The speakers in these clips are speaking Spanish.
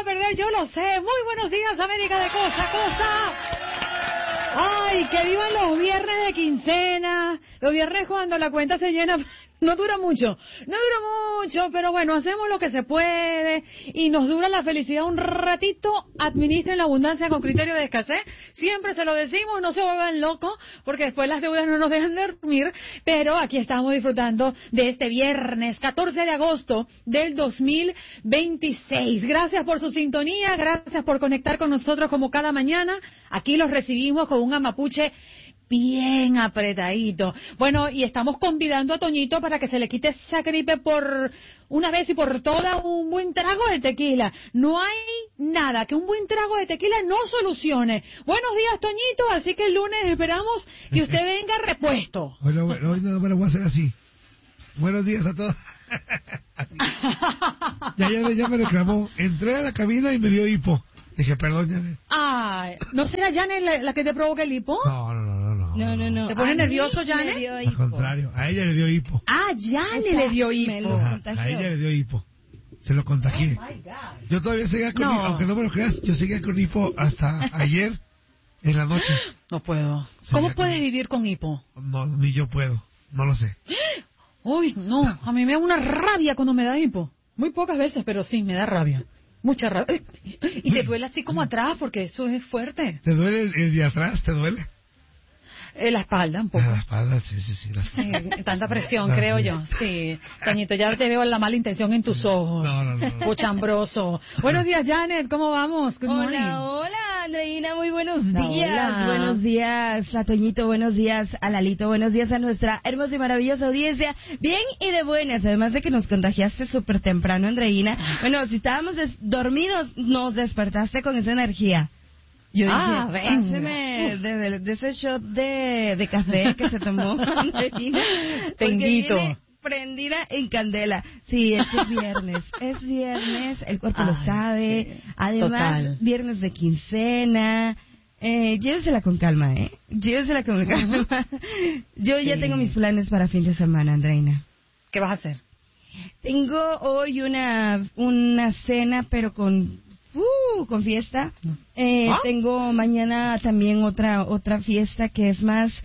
a perder, yo lo sé. Muy buenos días, América de Costa a Costa. Ay, que vivan los viernes de quincena, los viernes cuando la cuenta se llena. No dura mucho, pero bueno, hacemos lo que se puede y nos dura la felicidad un ratito. Administren la abundancia con criterio de escasez. Siempre se lo decimos, no se vuelvan locos, porque después las deudas no nos dejan dormir. Pero aquí estamos disfrutando de este viernes 14 de agosto del 2026. Gracias por su sintonía, gracias por conectar con nosotros como cada mañana. Aquí los recibimos con un amapuche bien apretadito. Bueno, y estamos convidando a Toñito para que se le quite esa gripe por una vez y por todas, un buen trago de tequila. No hay nada que un buen trago de tequila no solucione. Buenos días, Toñito, así que el lunes esperamos que usted venga repuesto. Bueno, hoy no me lo voy a hacer así. Buenos días a todos. ya me reclamó. Entré a la cabina y me dio hipo. Dije, perdón, Janet. Ay, ¿no será Janet la que te provoca el hipo? No. ¿Te pone nervioso, Janet? Al contrario, a ella le dio hipo. Ah, Janet le dio hipo. A ella le dio hipo. Se lo contagié. Yo todavía seguía con hipo, aunque no me lo creas, yo seguía con hipo hasta ayer en la noche. No puedo. ¿Cómo puedes vivir con hipo? No, ni yo puedo. No lo sé. Uy, no. A mí me da una rabia cuando me da hipo. Muy pocas veces, pero sí, me da rabia. Mucha rabia. Y te duele así como atrás, porque eso es fuerte. ¿Te duele el de atrás? ¿Te duele? La espalda, un poco. La espalda, sí. Sí, tanta presión, creo yo. Sí, Toñito, ya te veo la mala intención en tus ojos. No. Pochambroso. Buenos días, Janet, ¿cómo vamos? Hola, Andreina, muy buenos días. Hola. Buenos días a Toñito, buenos días a Lalito, buenos días a nuestra hermosa y maravillosa audiencia. Bien y de buenas, además de que nos contagiaste súper temprano, Andreina. Bueno, si estábamos dormidos, nos despertaste con esa energía. Yo dije, páseme de ese shot de café que se tomó Andreina. Tenguito. Prendida en candela. Sí, es viernes, el cuerpo lo sabe. Sí, además, total. Viernes de quincena. Llévesela con calma, Llévesela con calma. Yo ya tengo mis planes para fin de semana, Andreina. ¿Qué vas a hacer? Tengo hoy una cena, pero con fiesta. Tengo mañana también otra fiesta que es más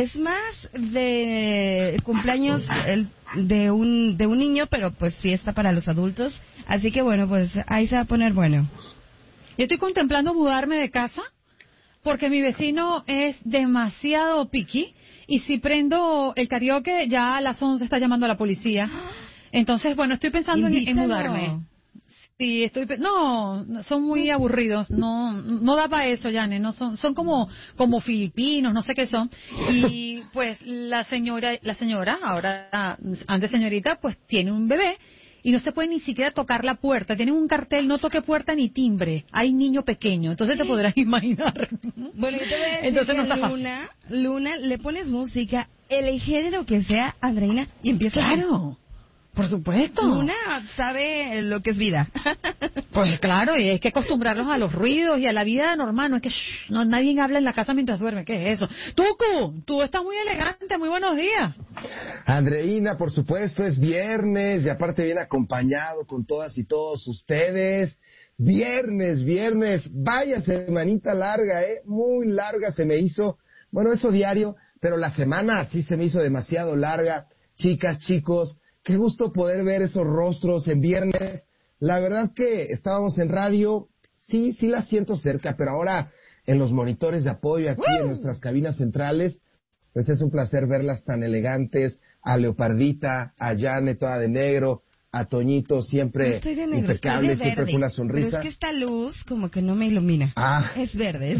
de cumpleaños de un niño, pero pues fiesta para los adultos. Así que bueno, pues ahí se va a poner bueno. Yo estoy contemplando mudarme de casa porque mi vecino es demasiado picky y si prendo el karaoke ya a las 11 está llamando a la policía. Entonces, bueno, estoy pensando en mudarme. Sí, no, son muy aburridos, no da para eso, Yane, no son como filipinos, no sé qué son, y pues la señora, ahora, antes señorita, pues tiene un bebé, y no se puede ni siquiera tocar la puerta, tienen un cartel, no toque puerta ni timbre, hay niño pequeño, entonces te podrás imaginar. Bueno, yo te voy a decir entonces que no Luna, le pones música, el género que sea, Andreina, y empieza Claro. Por supuesto. Luna sabe lo que es vida. Pues claro, y hay que acostumbrarlos a los ruidos y a la vida normal. No es que nadie habla en la casa mientras duerme. ¿Qué es eso? Tucu, tú estás muy elegante. Muy buenos días. Andreina, por supuesto, es viernes y aparte bien acompañado con todas y todos ustedes. Viernes. Vaya semanita larga, muy larga se me hizo. Bueno, eso diario, pero la semana sí se me hizo demasiado larga. Chicas, chicos, qué gusto poder ver esos rostros en viernes. La verdad que estábamos en radio, sí la siento cerca, pero ahora en los monitores de apoyo aquí en nuestras cabinas centrales, pues es un placer verlas tan elegantes, a Leopardita, a Janet toda de negro, a Toñito siempre no estoy de negro, impecable, estoy de siempre verde, con una sonrisa. Pero es que esta luz como que no me ilumina. Es verde.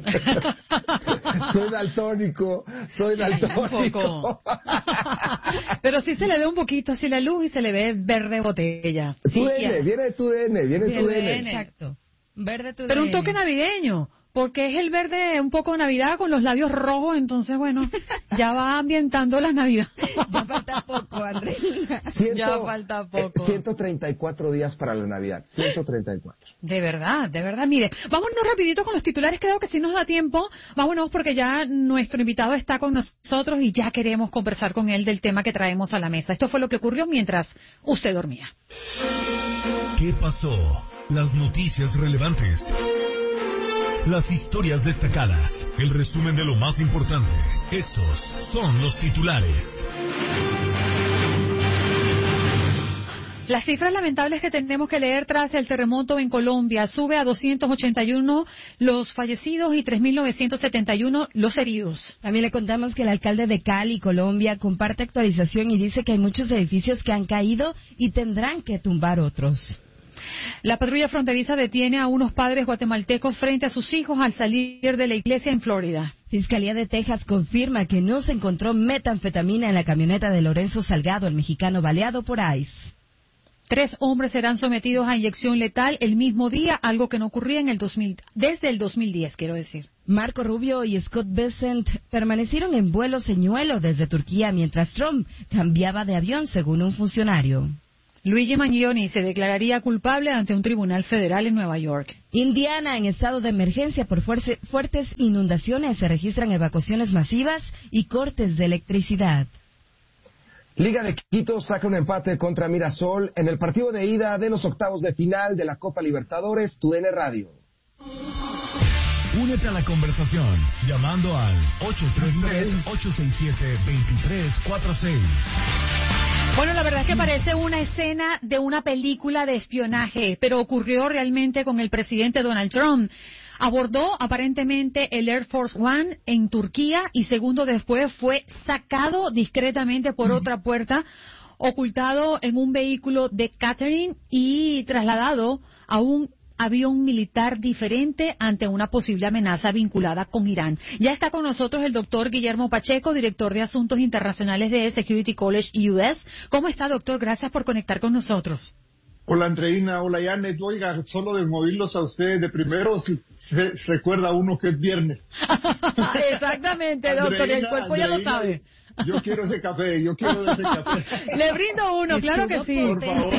Soy daltónico. Un poco. Pero sí se le ve un poquito así la luz y se le ve verde botella. Sí, viene de tu DN. Exacto. Verde tu Pero DN. un toque navideño. Porque es el verde un poco Navidad con los labios rojos, entonces bueno, ya va ambientando la Navidad. Ya falta poco, Andreina. Ya falta poco. 134 días para la Navidad, 134. De verdad. Mire, vámonos rapidito con los titulares, creo que sí nos da tiempo. Vámonos porque ya nuestro invitado está con nosotros y ya queremos conversar con él del tema que traemos a la mesa. Esto fue lo que ocurrió mientras usted dormía. ¿Qué pasó? las noticias relevantes, las historias destacadas, el resumen de lo más importante. Estos son los titulares. Las cifras lamentables que tenemos que leer tras el terremoto en Colombia. Sube a 281 los fallecidos y 3.971 los heridos. También le contamos que el alcalde de Cali, Colombia, comparte actualización y dice que hay muchos edificios que han caído y tendrán que tumbar otros. La patrulla fronteriza detiene a unos padres guatemaltecos frente a sus hijos al salir de la iglesia en Florida. Fiscalía de Texas confirma que no se encontró metanfetamina en la camioneta de Lorenzo Salgado, el mexicano baleado por ICE. 3 hombres serán sometidos a inyección letal el mismo día, algo que no ocurría desde el 2010, quiero decir. Marco Rubio y Scott Bessent permanecieron en vuelo señuelo desde Turquía mientras Trump cambiaba de avión, según un funcionario. Luigi Mangione se declararía culpable ante un tribunal federal en Nueva York. Indiana en estado de emergencia por fuertes inundaciones. Se registran evacuaciones masivas y cortes de electricidad. Liga de Quito saca un empate contra Mirasol en el partido de ida de los octavos de final de la Copa Libertadores, TUDN Radio. Únete a la conversación llamando al 833-867-2346. Bueno, la verdad es que parece una escena de una película de espionaje, pero ocurrió realmente con el presidente Donald Trump. Abordó aparentemente el Air Force One en Turquía y segundo después fue sacado discretamente por otra puerta, ocultado en un vehículo de catering y trasladado a un avión militar diferente ante una posible amenaza vinculada con Irán. Ya está con nosotros el doctor Guillermo Pacheco, director de Asuntos Internacionales de Security College US. ¿Cómo está, doctor? Gracias por conectar con nosotros. Hola Andreina, hola Janet. Oiga, solo de oírlos a ustedes de primero se recuerda uno que es viernes. Exactamente, doctor, el cuerpo ya lo sabe. Yo quiero ese café. Le brindo uno, claro que sí. Por favor.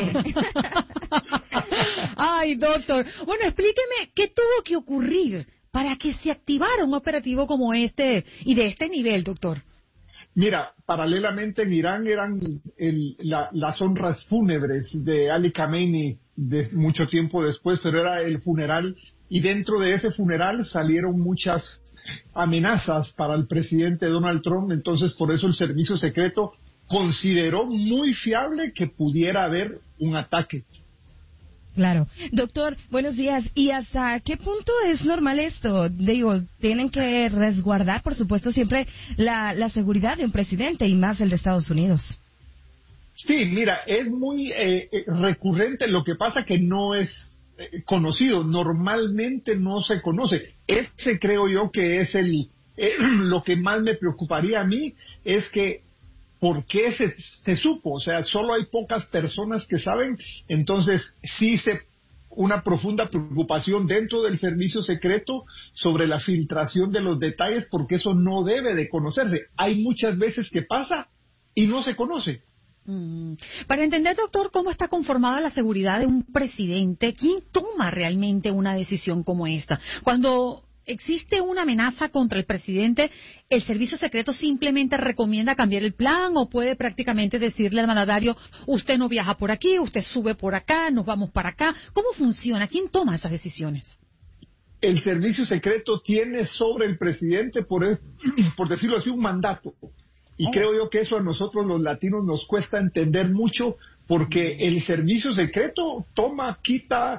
Ay, doctor. Bueno, explíqueme qué tuvo que ocurrir para que se activara un operativo como este y de este nivel, doctor. Mira, paralelamente en Irán eran las honras fúnebres de Ali Khamenei de mucho tiempo después, pero era el funeral y dentro de ese funeral salieron muchas amenazas para el presidente Donald Trump, entonces por eso el servicio secreto consideró muy fiable que pudiera haber un ataque. Claro. Doctor, buenos días. ¿Y hasta qué punto es normal esto? Digo, tienen que resguardar, por supuesto, siempre la seguridad de un presidente y más el de Estados Unidos. Sí, mira, es muy recurrente. Lo que pasa que no es conocido. Normalmente no se conoce. Ese creo yo que es lo que más me preocuparía a mí, es que ¿por qué se supo? O sea, solo hay pocas personas que saben, entonces sí una profunda preocupación dentro del servicio secreto sobre la filtración de los detalles, porque eso no debe de conocerse. Hay muchas veces que pasa y no se conoce. Para entender, doctor, cómo está conformada la seguridad de un presidente, ¿quién toma realmente una decisión como esta? Cuando existe una amenaza contra el presidente, ¿el servicio secreto simplemente recomienda cambiar el plan o puede prácticamente decirle al mandatario, usted no viaja por aquí, usted sube por acá, nos vamos para acá? ¿Cómo funciona? ¿Quién toma esas decisiones? El servicio secreto tiene sobre el presidente, por decirlo así, un mandato. Y creo yo que eso a nosotros los latinos nos cuesta entender mucho, porque el servicio secreto toma, quita,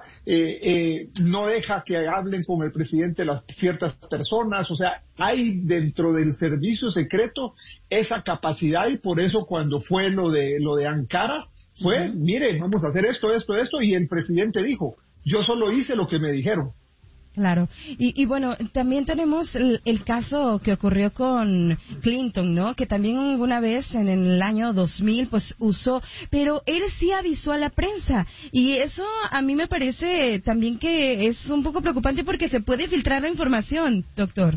no deja que hablen con el presidente ciertas personas. O sea, hay dentro del servicio secreto esa capacidad, y por eso cuando fue lo de Ankara, mire, vamos a hacer esto, y el presidente dijo, yo solo hice lo que me dijeron. Claro. Y bueno, también tenemos el caso que ocurrió con Clinton, ¿no? Que también una vez en el año 2000 pues usó, pero él sí avisó a la prensa y eso a mí me parece también que es un poco preocupante porque se puede filtrar la información, doctor.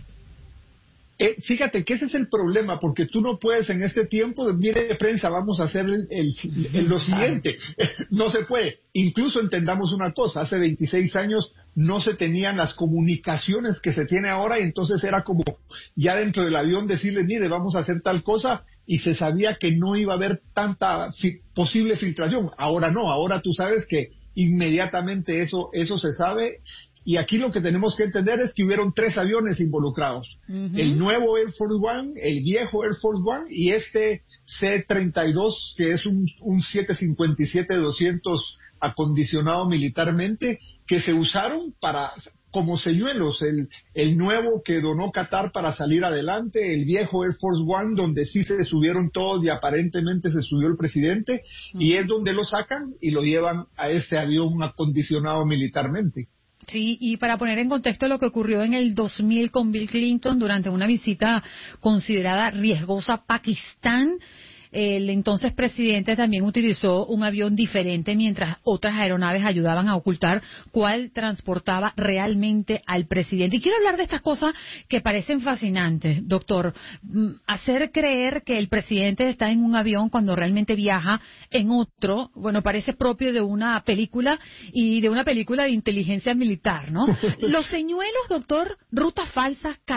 Fíjate que ese es el problema, porque tú no puedes en este tiempo, mire prensa, vamos a hacer lo siguiente. No se puede. Incluso entendamos una cosa, hace 26 años no se tenían las comunicaciones que se tiene ahora, y entonces era como ya dentro del avión decirles, mire, vamos a hacer tal cosa, y se sabía que no iba a haber tanta posible filtración. Ahora no, ahora tú sabes que inmediatamente eso se sabe. Y aquí lo que tenemos que entender es que hubieron 3 aviones involucrados. El nuevo Air Force One, el viejo Air Force One y este C-32, que es un 757-200 acondicionado militarmente, que se usaron como señuelos, el nuevo que donó Qatar para salir adelante, el viejo Air Force One, donde sí se subieron todos y aparentemente se subió el presidente, y es donde lo sacan y lo llevan a este avión acondicionado militarmente. Sí, y para poner en contexto lo que ocurrió en el 2000 con Bill Clinton durante una visita considerada riesgosa a Pakistán, el entonces presidente también utilizó un avión diferente mientras otras aeronaves ayudaban a ocultar cuál transportaba realmente al presidente. Y quiero hablar de estas cosas que parecen fascinantes, doctor. Hacer creer que el presidente está en un avión cuando realmente viaja en otro, bueno, parece propio de una película y de una película de inteligencia militar, ¿no? Los señuelos, doctor, rutas falsas,